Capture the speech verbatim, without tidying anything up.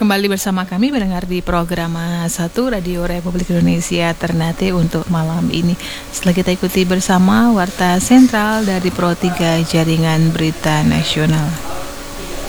Kembali bersama kami mendengar di program satu Radio Republik Indonesia Ternate untuk malam ini. Setelah kita ikuti bersama Warta Sentral dari Pro tiga Jaringan Berita Nasional.